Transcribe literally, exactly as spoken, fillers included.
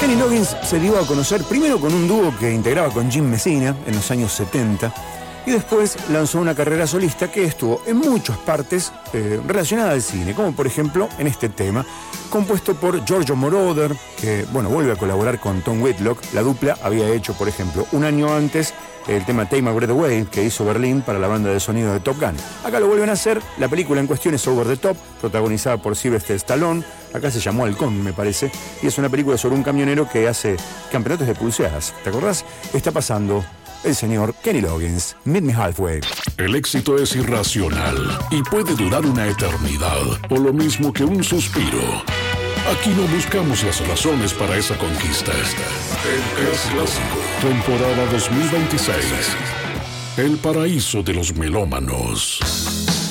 Kenny Loggins se dio a conocer primero con un dúo que integraba con Jim Messina en los años setenta y después lanzó una carrera solista que estuvo en muchas partes eh, relacionada al cine, como por ejemplo en este tema, compuesto por Giorgio Moroder, que bueno, vuelve a colaborar con Tom Whitlock. La dupla había hecho, por ejemplo, un año antes el tema Take My Breath Away, que hizo Berlín para la banda de sonido de Top Gun. Acá lo vuelven a hacer. La película en cuestión es Over the Top, protagonizada por Sylvester Stallone. Acá se llamó Halcón, me parece, y es una película sobre un camionero que hace campeonatos de pulseadas. ¿Te acordás? Está pasando el señor Kenny Loggins, Meet Me Halfway. El éxito es irracional y puede durar una eternidad, o lo mismo que un suspiro. Aquí no buscamos las razones para esa conquista. El Es Clásico, temporada dos mil veintiséis. El paraíso de los melómanos.